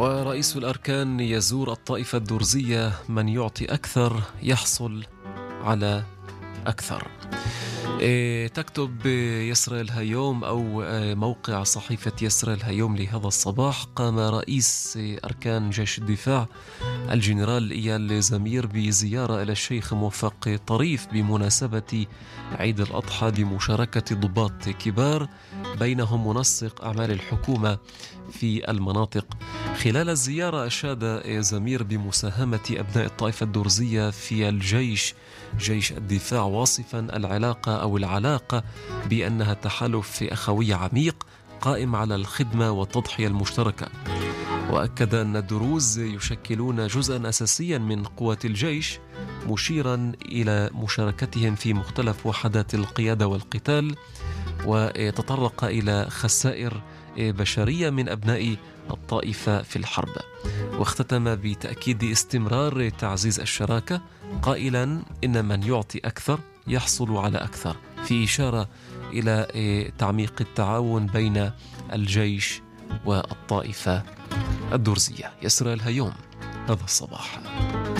ورئيس الأركان يزور الطائفة الدرزية، من يعطي أكثر يحصل على أكثر. تكتب يسرى الهيوم أو موقع صحيفة يسرى الهيوم لهذا الصباح: قام رئيس أركان جيش الدفاع الجنرال إيال زمير بزيارة إلى الشيخ موفق طريف بمناسبة عيد الأضحى بمشاركة ضباط كبار بينهم منسق أعمال الحكومة في المناطق. خلال الزيارة أشاد زمير بمساهمة أبناء الطائفة الدرزية في الجيش، جيش الدفاع، واصفا العلاقة بأنها تحالف أخوي عميق قائم على الخدمة والتضحية المشتركة. وأكد أن الدروز يشكلون جزءا أساسيا من قوات الجيش، مشيرا إلى مشاركتهم في مختلف وحدات القيادة والقتال، وتطرق إلى خسائر بشرية من أبناء الطائفة في الحرب. واختتم بتأكيد استمرار تعزيز الشراكة، قائلا إن من يعطي أكثر يحصل على أكثر، في إشارة إلى تعميق التعاون بين الجيش والطائفة الدرزية. يسرى الهيوم هذا الصباح.